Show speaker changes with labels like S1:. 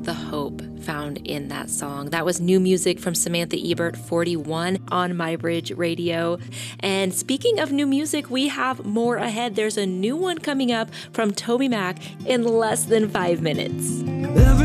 S1: love the hope found in that song. That was new music from Samantha Ebert, 41, on MyBridge Radio. And speaking of new music, we have more ahead. There's a new one coming up from TobyMac in less than 5 minutes.